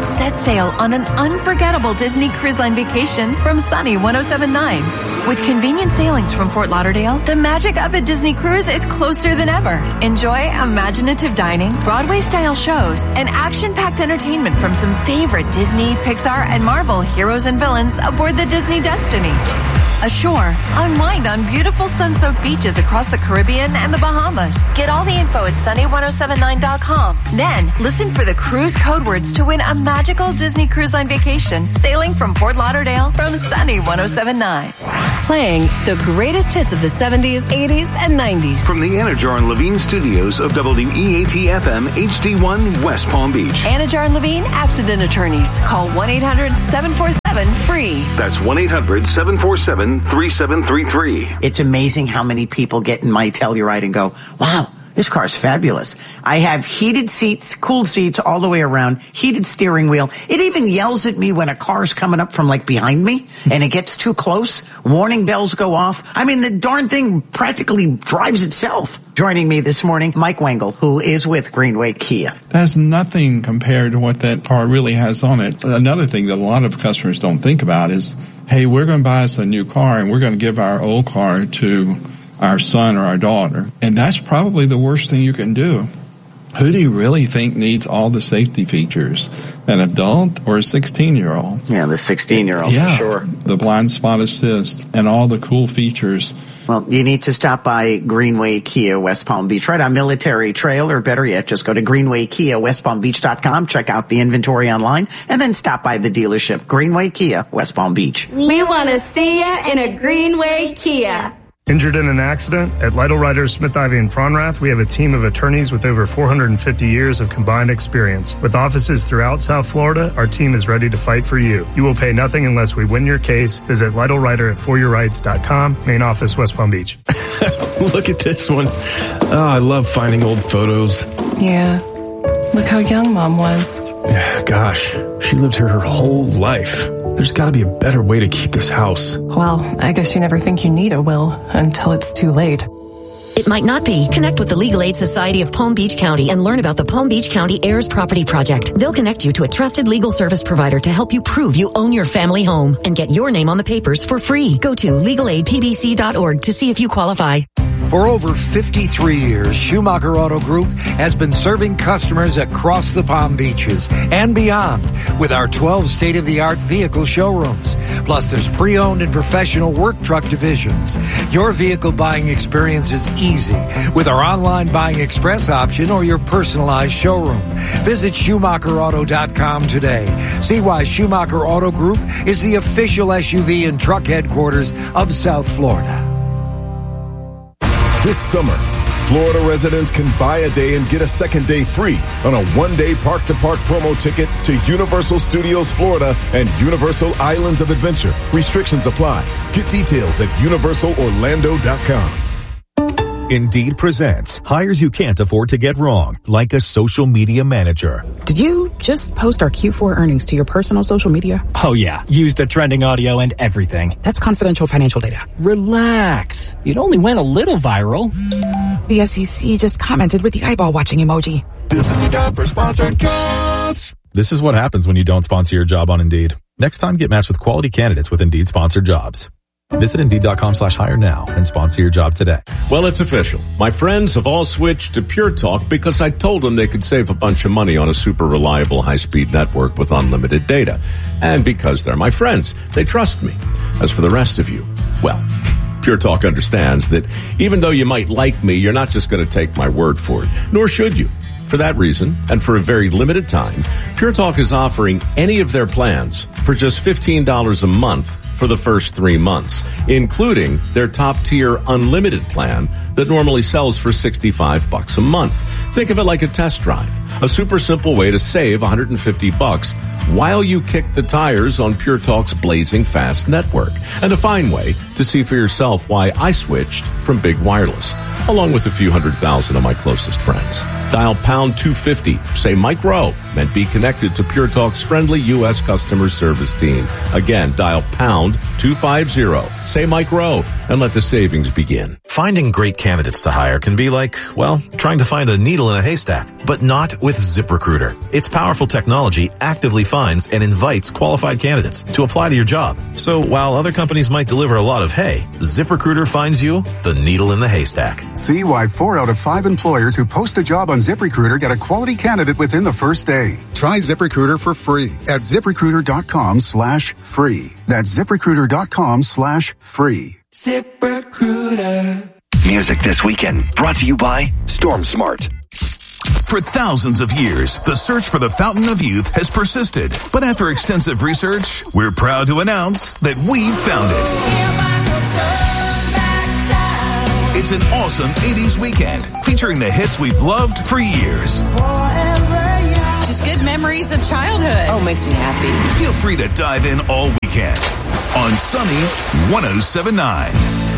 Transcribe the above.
and set sail on an unforgettable Disney Cruise Line vacation from Sunny 107.9. With convenient sailings from Fort Lauderdale, the magic of a Disney cruise is closer than ever. Enjoy imaginative dining, Broadway-style shows, and action-packed entertainment from some favorite Disney, Pixar, and Marvel heroes and villains aboard the Disney Destiny. Ashore, unwind on beautiful sun-soaked beaches across the Caribbean and the Bahamas. Get all the info at sunny1079.com. Then, listen for the cruise code words to win a magical Disney Cruise Line vacation sailing from Fort Lauderdale from Sunny 107.9. Playing the greatest hits of the 70s, 80s, and 90s. From the Anajar and Levine studios of WEAT-FM HD1 West Palm Beach. Anajar and Levine Accident Attorneys. Call 1-800-747-FREE. That's 1-800-747-3733. It's amazing how many people get in my Telluride and go, wow, this car's fabulous. I have heated seats, cooled seats all the way around, heated steering wheel. It even yells at me when a car's coming up from like behind me and it gets too close. Warning bells go off. I mean, the darn thing practically drives itself. Joining me this morning, Mike Wengel, who is with Greenway Kia. That's nothing compared to what that car really has on it. Another thing that a lot of customers don't think about is, hey, we're going to buy us a new car and we're going to give our old car to our son or our daughter. And that's probably the worst thing you can do. Who do you really think needs all the safety features? An adult or a 16-year-old? Yeah, the 16-year-old, yeah, for sure. The blind spot assist and all the cool features. Well, you need to stop by Greenway Kia West Palm Beach, right on Military Trail, or better yet, just go to greenwaykiawestpalmbeach.com, check out the inventory online, and then stop by the dealership, Greenway Kia West Palm Beach. We want to see you in a Greenway Kia. Injured in an accident? At Lytle Ryder, Smith Ivy, and Fronrath, we have a team of attorneys with over 450 years of combined experience. With offices throughout South Florida, our team is ready to fight for you. You will pay nothing unless we win your case. Visit Lytle Ryder at foryourrights.com, main office, West Palm Beach. Look at this one. Oh, I love finding old photos. Yeah. Look how young Mom was. Yeah, gosh, she lived here her whole life. There's got to be a better way to keep this house. Well, I guess you never think you need a will until it's too late. It might not be. Connect with the Legal Aid Society of Palm Beach County and learn about the Palm Beach County Heirs Property Project. They'll connect you to a trusted legal service provider to help you prove you own your family home and get your name on the papers for free. Go to legalaidpbc.org to see if you qualify. For over 53 years, Schumacher Auto Group has been serving customers across the Palm Beaches and beyond with our 12 state-of-the-art vehicle showrooms. Plus, there's pre-owned and professional work truck divisions. Your vehicle buying experience is easy with our online buying express option or your personalized showroom. Visit SchumacherAuto.com today. See why Schumacher Auto Group is the official SUV and truck headquarters of South Florida. This summer, Florida residents can buy a day and get a second day free on a one-day park-to-park promo ticket to Universal Studios Florida and Universal Islands of Adventure. Restrictions apply. Get details at universalorlando.com. Indeed presents hires you can't afford to get wrong, like a social media manager. Did you just post our Q4 earnings to your personal social media? Oh yeah, used the trending audio and everything. That's confidential financial data. Relax. It only went a little viral. The SEC just commented with the eyeball watching emoji. This is the job for sponsored jobs. This is what happens when you don't sponsor your job on Indeed. Next time, get matched with quality candidates with Indeed sponsored jobs. Visit Indeed.com/hire now and sponsor your job today. Well, it's official. My friends have all switched to Pure Talk because I told them they could save a bunch of money on a super reliable high-speed network with unlimited data. And because they're my friends, they trust me. As for the rest of you, well, Pure Talk understands that even though you might like me, you're not just going to take my word for it, nor should you. For that reason, and for a very limited time, Pure Talk is offering any of their plans for just $15 a month for the first 3 months, including their top-tier unlimited plan that normally sells for $65 a month. Think of it like a test drive, a super simple way to save $150 while you kick the tires on Pure Talk's blazing fast network. And a fine way to see for yourself why I switched from Big Wireless, along with a few 100,000 of my closest friends. Dial pound 250, say Mike Rowe, and be connected to Pure Talk's friendly U.S. customer service team. Again, dial pound 250, say Mike Rowe, and let the savings begin. Finding great candidates to hire can be like, well, trying to find a needle in a haystack, but not with ZipRecruiter. Its powerful technology actively finds and invites qualified candidates to apply to your job. So while other companies might deliver a lot of hay, ZipRecruiter finds you the needle in the haystack. See why 4 out of 5 employers who post a job on ZipRecruiter get a quality candidate within the first day. Try ZipRecruiter for free at ZipRecruiter.com/free. That's ZipRecruiter.com/free. ZipRecruiter. Music this weekend brought to you by Storm Smart. For thousands of years, the search for the Fountain of Youth has persisted. But after extensive research, we're proud to announce that we've found it. It's an awesome 80s weekend featuring the hits we've loved for years. Just good memories of childhood. Oh, makes me happy. Feel free to dive in all weekend on Sunny 107.9.